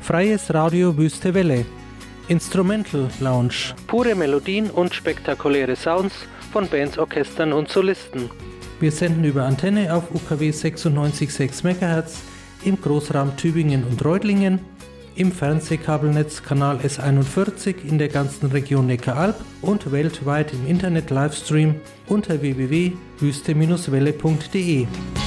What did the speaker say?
Freies Radio Wüste Welle. Instrumental Lounge. Pure Melodien und spektakuläre Sounds von Bands, Orchestern und Solisten. Wir senden über Antenne auf UKW 96,6 MHz im Großraum Tübingen und Reutlingen, im Fernsehkabelnetz Kanal S41 in der ganzen Region Neckaralb und weltweit im Internet-Livestream unter www.wüste-welle.de.